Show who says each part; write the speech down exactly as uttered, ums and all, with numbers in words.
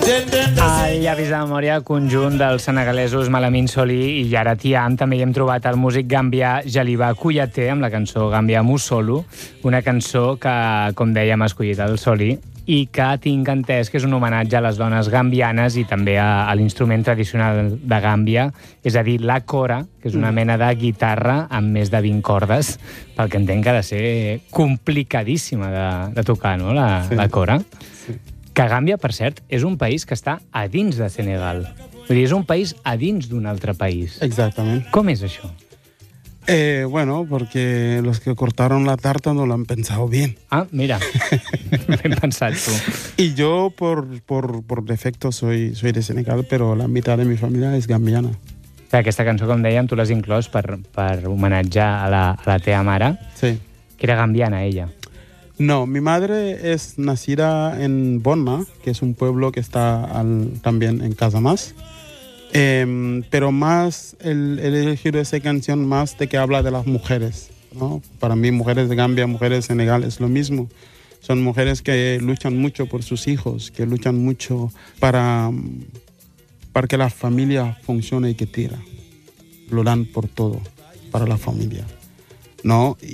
Speaker 1: El llavis de memòria conjunt dels senegalesos Malamine Soli i Yara Thiam. També hi hem trobat el músic gambià Jaliba Kouyaté amb la cançó Gambia Musolu, una cançó que, com dèiem, ha escollit el Soli i que tinc entès que és un homenatge a les dones gambianes i també a, a l'instrument tradicional de Gàmbia, és a dir, la kora, que és una mena de guitarra amb més de vint cordes, pel que entenc que ha de ser complicadíssima de, de tocar, no?, la, sí. la kora. Sí. Que Gàmbia, per cert, és un país que està a dins de Senegal. Vull dir, és un país a dins d'un altre país.
Speaker 2: Exactament.
Speaker 1: Com és això?
Speaker 2: Eh, bueno, porque los que cortaron la tarta no lo han pensado bien.
Speaker 1: Ah, mira, ben pensat tu.
Speaker 2: Y yo, por, por, por defecto, soy, soy de Senegal, pero la mitad de mi familia es gambiana.
Speaker 1: Aquesta cançó, com dèiem, tu l'has inclòs per, per homenatjar a la, a la teva mare,
Speaker 2: sí.
Speaker 1: que era gambiana, ella.
Speaker 2: No, mi madre es nacida en Bonna, que es un pueblo que está al, también en Casamance. Eh, pero más, el, el elegido esa canción más de que habla de las mujeres, ¿no? Para mí, mujeres de Gambia, mujeres de Senegal es lo mismo. Son mujeres que luchan mucho por sus hijos, que luchan mucho para, para que la familia funcione y que tira. Lo dan por todo para la familia, ¿no?